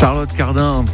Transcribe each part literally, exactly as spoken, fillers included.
Charlotte Cardin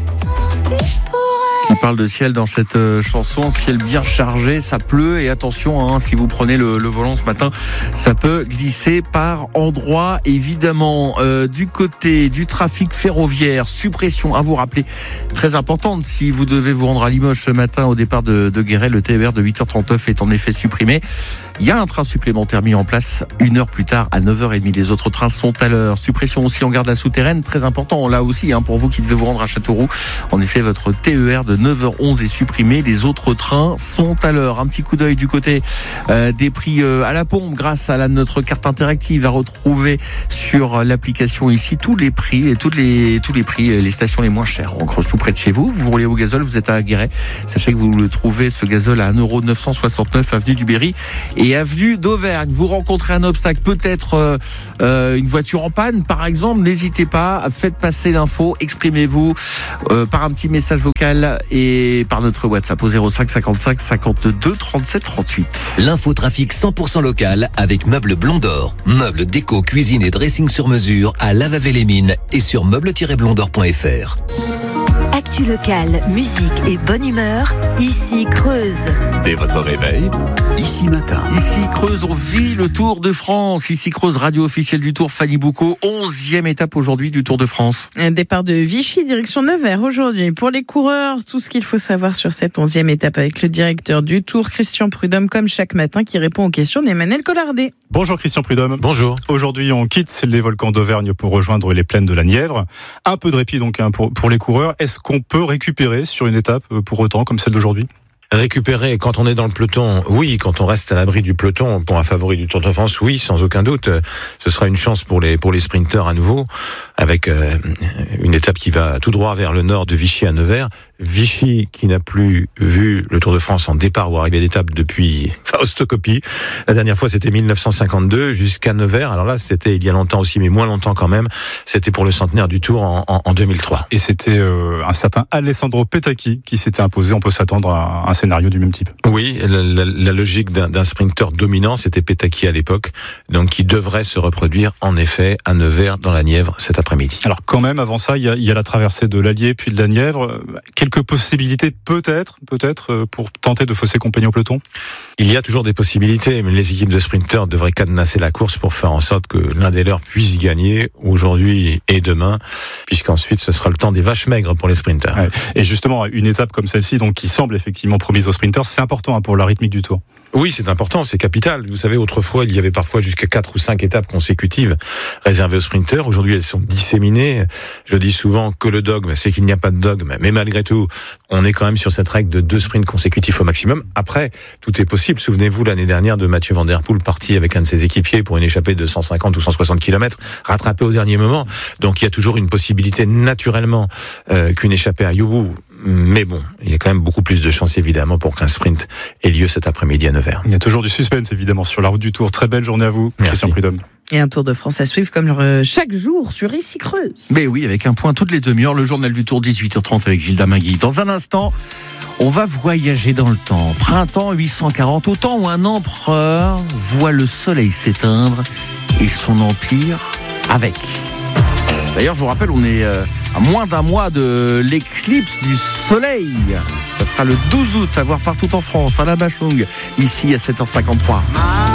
qui parle de ciel dans cette euh, chanson, ciel bien chargé, ça pleut et attention, hein, si vous prenez le, le volant ce matin, ça peut glisser par endroits. Évidemment, euh, du côté du trafic ferroviaire, suppression à vous rappeler, très importante si vous devez vous rendre à Limoges ce matin au départ de, de Guéret, le T E R de huit heures trente-neuf est en effet supprimé. Il y a un train supplémentaire mis en place une heure plus tard à neuf heures trente. Les autres trains sont à l'heure. Suppression aussi en gare de la Souterraine, très important là aussi hein, pour vous qui devez vous rendre à Châteauroux. En effet, votre T E R de neuf heures onze est supprimé. Les autres trains sont à l'heure. Un petit coup d'œil du côté euh, des prix euh, à la pompe grâce à la, notre carte interactive à retrouver sur l'application ici tous les prix et tous les tous les prix, les stations les moins chères. On creuse tout près de chez vous. Vous roulez au gazole, vous êtes à Guéret. Sachez que vous le trouvez ce gazole à un euro neuf cent soixante-neuf avenue du Berry et avenue d'Auvergne. Vous rencontrez un obstacle, peut-être euh, euh, une voiture en panne par exemple, n'hésitez pas, faites passer l'info, exprimez-vous euh, par un petit message vocal et par notre WhatsApp au zéro cinq cinquante-cinq cinquante-deux trente-sept trente-huit. L'infotrafic cent pour cent local avec Meubles Blondor. Meubles, déco, cuisine et dressing sur mesure à Lavavel-les-Mines et sur meubles tiret blondor point f r. Actu locale, musique et bonne humeur, ici Creuse. Dès votre réveil, ici matin. Ici Creuse, on vit le Tour de France. Ici Creuse, radio officielle du Tour, Fanny Boucaud. Onzième étape aujourd'hui du Tour de France. Un départ de Vichy, direction Nevers aujourd'hui. Pour les coureurs, tout ce qu'il faut savoir sur cette onzième étape avec le directeur du Tour, Christian Prudhomme, comme chaque matin, qui répond aux questions d'Emmanuel Collardet. Bonjour Christian Prudhomme. Bonjour. Aujourd'hui, on quitte les volcans d'Auvergne pour rejoindre les plaines de la Nièvre. Un peu de répit donc hein, pour, pour les coureurs. Est-ce qu'on peut récupérer sur une étape pour autant comme celle d'aujourd'hui ? Récupérer quand on est dans le peloton, oui. Quand on reste à l'abri du peloton, pour un favori du Tour de France, oui, sans aucun doute. Ce sera une chance pour les pour les sprinteurs à nouveau, avec euh, une étape qui va tout droit vers le nord de Vichy à Nevers. Vichy qui n'a plus vu le Tour de France en départ ou arrivée d'étape depuis Faustocopie. La dernière fois, c'était mille neuf cent cinquante-deux jusqu'à Nevers. Alors là, c'était il y a longtemps aussi, mais moins longtemps quand même. C'était pour le centenaire du Tour en, en, en deux mille trois. Et c'était euh, un certain Alessandro Petacchi qui s'était imposé. On peut s'attendre à un scénario du même type. Oui, la, la, la logique d'un, d'un sprinter dominant, c'était Petacchi à l'époque, donc qui devrait se reproduire en effet à Nevers dans la Nièvre cet après-midi. Alors quand même, avant ça, il y a, il y a la traversée de l'Allier puis de la Nièvre. Quelques possibilités peut-être, peut-être pour tenter de fausser compagnie au peloton. Il y a toujours des possibilités, mais les équipes de sprinters devraient cadenasser la course pour faire en sorte que l'un des leurs puisse gagner aujourd'hui et demain, puisqu'ensuite ce sera le temps des vaches maigres pour les sprinters. Ouais. Et justement, une étape comme celle-ci, donc qui semble effectivement promise aux sprinters, c'est important hein, pour la rythmique du Tour. Oui, c'est important, c'est capital. Vous savez, autrefois, il y avait parfois jusqu'à quatre ou cinq étapes consécutives réservées aux sprinters. Aujourd'hui, elles sont disséminées. Je dis souvent que le dogme, c'est qu'il n'y a pas de dogme. Mais malgré tout, on est quand même sur cette règle de deux sprints consécutifs au maximum. Après, tout est possible. Souvenez-vous, l'année dernière, de Mathieu Van Der Poel, parti avec un de ses équipiers pour une échappée de cent cinquante ou cent soixante kilomètres, rattrapé au dernier moment. Donc, il y a toujours une possibilité, naturellement, euh, qu'une échappée aille au bout. Mais bon, il y a quand même beaucoup plus de chances, évidemment, pour qu'un sprint ait lieu cet après-midi à Nevers. Il y a toujours du suspense, évidemment, sur la route du Tour. Très belle journée à vous, Merci. Christian Prudhomme. Et un Tour de France à suivre comme chaque jour sur Ici Creuse. Mais oui, avec un point toutes les demi-heures, le journal du Tour, dix-huit heures trente avec Gilles Damingui. Dans un instant, on va voyager dans le temps. Printemps huit cent quarante, au temps où un empereur voit le soleil s'éteindre et son empire avec. D'ailleurs, je vous rappelle, on est à moins d'un mois de l'éclipse du soleil. Ça sera le douze août, à voir partout en France, à la Bachung, ici à sept heures cinquante-trois.